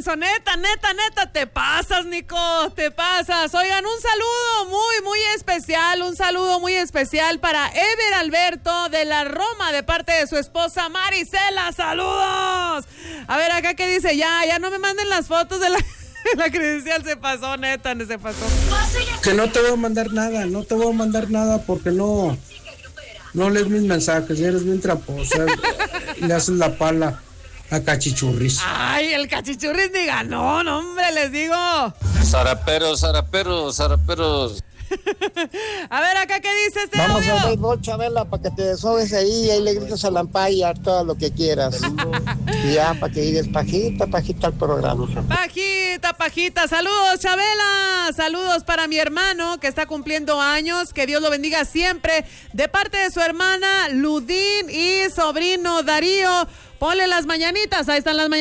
eso, neta, te pasas, Nico, te pasas. Oigan, un saludo muy muy especial para Ever Alberto de la Roma, de parte de su esposa Marisela, saludos. A ver, acá que dice, ya no me manden las fotos de la credencial, se pasó, neta, se pasó. Que no te voy a mandar nada porque no lees mis mensajes, eres bien traposa, le haces la pala a Cachichurris. Ay, el Cachichurris ni ganó, no, hombre, les digo. Zaraperos. A ver, acá, ¿qué dice este Vamos audio? al béisbol, Chabela, para que te desogues ahí le gritas a la Empire todo lo que quieras. Y ya, para que digas pajita al programa. Pajita, saludos, Chabela, saludos para mi hermano que está cumpliendo años, que Dios lo bendiga siempre, de parte de su hermana Ludín y sobrino Darío. Ponle las mañanitas, ahí están las mañanitas.